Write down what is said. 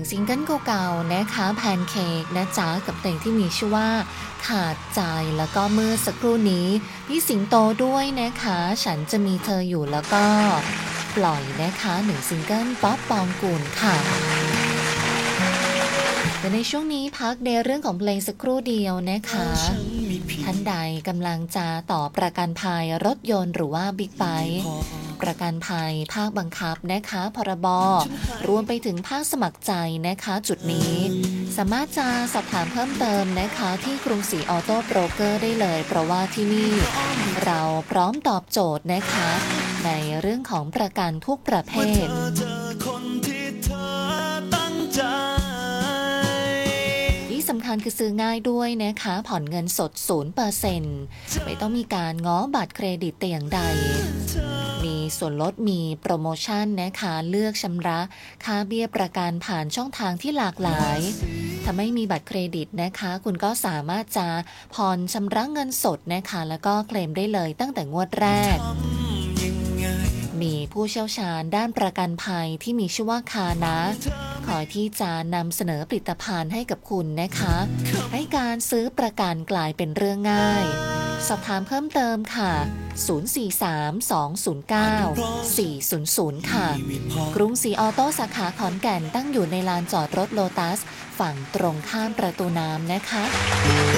ซิงเกิลเก่าๆนะคะแพนเค้กนะจ๊ะกับเพลงที่มีชื่อว่าขาดใจแล้วก็เมื่อสักครู่นี้พี่สิงโตด้วยนะคะฉันจะมีเธออยู่แล้วก็ปล่อยนะคะ1ซิงเกิลป๊อปปองกูลค่ะแต่ในช่วงนี้พักในเรื่องของเพลงสักครู่เดียวนะคะท่านใดกำลังจะต่อประกันภัยรถยนต์หรือว่าบิ๊กไบค์ประกันภัยภาคบังคับนะคะพรบรวมไปถึงภาคสมัครใจนะคะจุดนี้สามารถจะสอบถามเพิ่มเติมนะคะที่กรุงศรีออโต้โบรกเกอร์ได้เลยเพราะว่าที่นี่เราพร้อมตอบโจทย์นะคะในเรื่องของประกันทุกประเภทสำคัญคือซื้อง่ายด้วยนะคะผ่อนเงินสด 0% ไม่ต้องมีการง้อบัตรเครดิตแต่อย่างใดมีส่วนลดมีโปรโมชั่นนะคะเลือกชำระค่าเบี้ยประกันผ่านช่องทางที่หลากหลายถ้าไม่มีบัตรเครดิตนะคะคุณก็สามารถจะผ่อนชำระเงินสดนะคะแล้วก็เคลมได้เลยตั้งแต่งวดแรกมีผู้เชี่ยวชาญด้านประกันภัยที่มีชื่อว่าคานะคอยที่จะนำเสนอผลิตภัณฑ์ให้กับคุณนะคะให้การซื้อประกันกลายเป็นเรื่องง่ายสอบถามเพิ่มเติมค่ะ043-209-400ค่ะกรุงศรีออโต้สาขาขอนแก่นตั้งอยู่ในลานจอดรถโลตัสฝั่งตรงข้ามประตูน้ำนะคะ